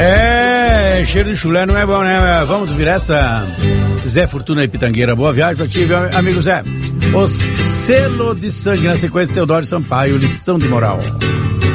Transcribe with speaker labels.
Speaker 1: Cheiro de chulé não é bom, né? Vamos vir essa. Zé Fortuna e Pitangueira, boa viagem pra ti, meu amigo Zé. O selo de sangue na sequência, Teodoro Sampaio, lição de moral.